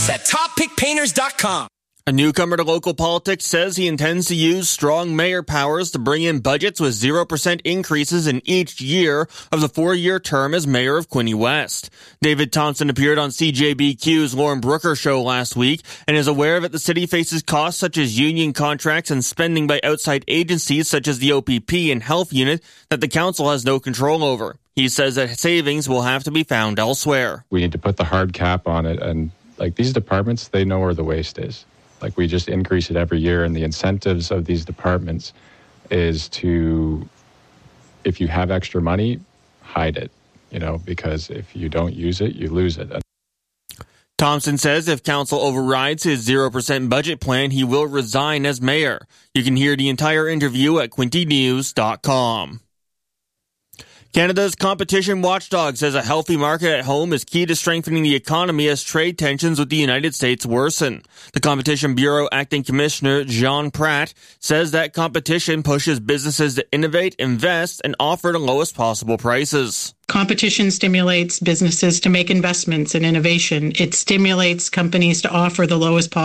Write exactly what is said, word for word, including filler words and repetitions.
At top pick painters dot com. A newcomer to local politics says he intends to use strong mayor powers to bring in budgets with zero percent increases in each year of the four-year term as mayor of Quinte West. David Thompson appeared on C J B Q's Lauren Brooker show last week and is aware that the city faces costs such as union contracts and spending by outside agencies such as the O P P and health unit that the council has no control over. He says that savings will have to be found elsewhere. We need to put the hard cap on it, and like these departments, they know where the waste is. Like we just increase it every year, and the incentives of these departments is to, if you have extra money, hide it, you know, because if you don't use it, you lose it. Thompson says if council overrides his zero percent budget plan, he will resign as mayor. You can hear the entire interview at quinte news dot com. Canada's competition watchdog says a healthy market at home is key to strengthening the economy as trade tensions with the United States worsen. The Competition Bureau Acting Commissioner Jean Pratt says that competition pushes businesses to innovate, invest, and offer the lowest possible prices. Competition stimulates businesses to make investments in innovation. It stimulates companies to offer the lowest possible